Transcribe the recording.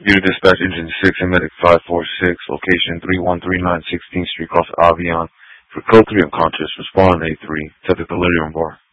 Unit Dispatch Engine 6 and Medic 546, location 3139 16th Street, Costa Avion. For code 3 unconscious, respond on A3, set the delirium bar.